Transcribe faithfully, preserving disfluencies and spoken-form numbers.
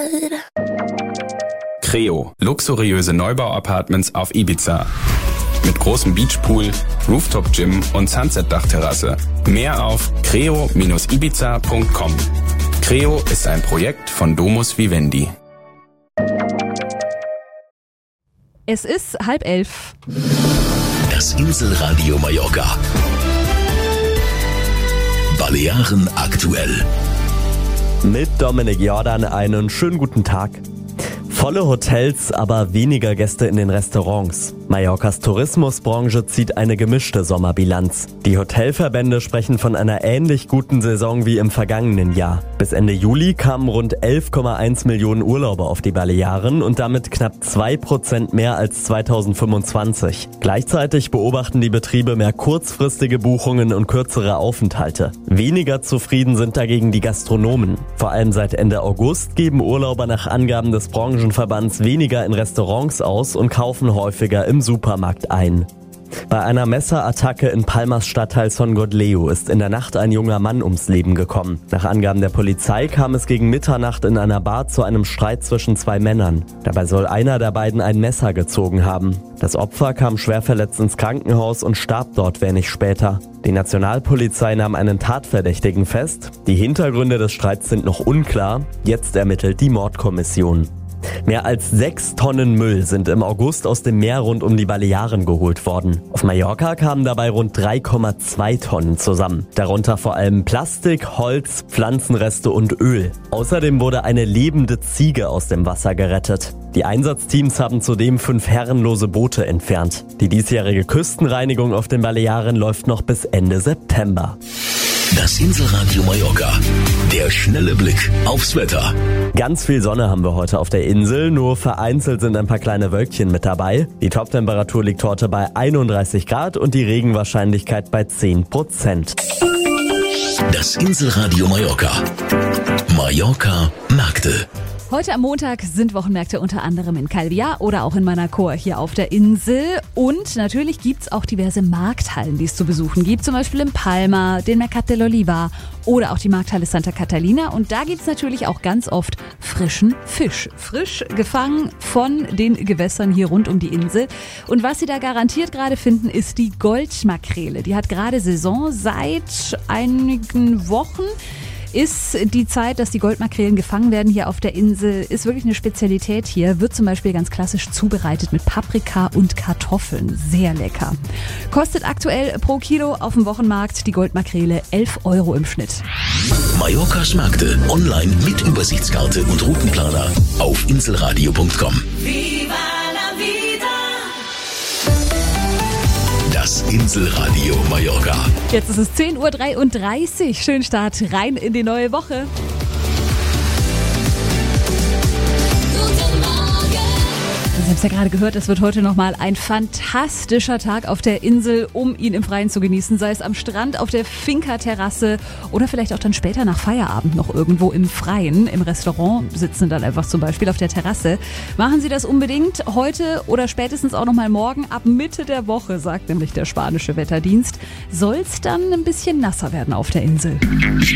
Creo, luxuriöse Neubau-Apartments auf Ibiza. Mit großem Beachpool, Rooftop-Gym und Sunset-Dachterrasse. Mehr auf creo Bindestrich ibiza Punkt com. Creo ist ein Projekt von Domus Vivendi. Es ist halb elf. Das Inselradio Mallorca. Balearen aktuell. Mit Dominik Jordan einen schönen guten Tag. Volle Hotels, aber weniger Gäste in den Restaurants. Mallorcas Tourismusbranche zieht eine gemischte Sommerbilanz. Die Hotelverbände sprechen von einer ähnlich guten Saison wie im vergangenen Jahr. Bis Ende Juli kamen rund elf Komma eins Millionen Urlauber auf die Balearen und damit knapp zwei Prozent mehr als zweitausendfünfundzwanzig. Gleichzeitig beobachten die Betriebe mehr kurzfristige Buchungen und kürzere Aufenthalte. Weniger zufrieden sind dagegen die Gastronomen. Vor allem seit Ende August geben Urlauber nach Angaben des Branchenverbands weniger in Restaurants aus und kaufen häufiger im Supermarkt ein. Bei einer Messerattacke in Palmas Stadtteil Son Godleu ist in der Nacht ein junger Mann ums Leben gekommen. Nach Angaben der Polizei kam es gegen Mitternacht in einer Bar zu einem Streit zwischen zwei Männern. Dabei soll einer der beiden ein Messer gezogen haben. Das Opfer kam schwer verletzt ins Krankenhaus und starb dort wenig später. Die Nationalpolizei nahm einen Tatverdächtigen fest. Die Hintergründe des Streits sind noch unklar. Jetzt ermittelt die Mordkommission. Mehr als sechs Tonnen Müll sind im August aus dem Meer rund um die Balearen geholt worden. Auf Mallorca kamen dabei rund drei Komma zwei Tonnen zusammen. Darunter vor allem Plastik, Holz, Pflanzenreste und Öl. Außerdem wurde eine lebende Ziege aus dem Wasser gerettet. Die Einsatzteams haben zudem fünf herrenlose Boote entfernt. Die diesjährige Küstenreinigung auf den Balearen läuft noch bis Ende September. Das Inselradio Mallorca. Der schnelle Blick aufs Wetter. Ganz viel Sonne haben wir heute auf der Insel, nur vereinzelt sind ein paar kleine Wölkchen mit dabei. Die Toptemperatur liegt heute bei einunddreißig Grad und die Regenwahrscheinlichkeit bei zehn Prozent. Das Inselradio Mallorca. Mallorca Märkte. Heute am Montag sind Wochenmärkte unter anderem in Calvià oder auch in Manacor hier auf der Insel. Und natürlich gibt's auch diverse Markthallen, die es zu besuchen gibt. Zum Beispiel in Palma, den Mercat de l'Oliva oder auch die Markthalle Santa Catalina. Und da gibt's natürlich auch ganz oft frischen Fisch. Frisch gefangen von den Gewässern hier rund um die Insel. Und was Sie da garantiert gerade finden, ist die Goldmakrele. Die hat gerade Saison seit einigen Wochen. Ist die Zeit, dass die Goldmakrelen gefangen werden hier auf der Insel, ist wirklich eine Spezialität hier. Wird zum Beispiel ganz klassisch zubereitet mit Paprika und Kartoffeln. Sehr lecker. Kostet aktuell pro Kilo auf dem Wochenmarkt die Goldmakrele elf Euro im Schnitt. Mallorcas Märkte online mit Übersichtskarte und Routenplaner auf inselradio Punkt com. Das Inselradio Mallorca. Jetzt ist es zehn Uhr dreiunddreißig. Schönen Start rein in die neue Woche. Sie haben es ja gerade gehört, es wird heute nochmal ein fantastischer Tag auf der Insel, um ihn im Freien zu genießen. Sei es am Strand, auf der Finca-Terrasse oder vielleicht auch dann später nach Feierabend noch irgendwo im Freien, im Restaurant sitzen dann einfach zum Beispiel auf der Terrasse. Machen Sie das unbedingt heute oder spätestens auch nochmal morgen. Ab Mitte der Woche, sagt nämlich der spanische Wetterdienst, soll es dann ein bisschen nasser werden auf der Insel.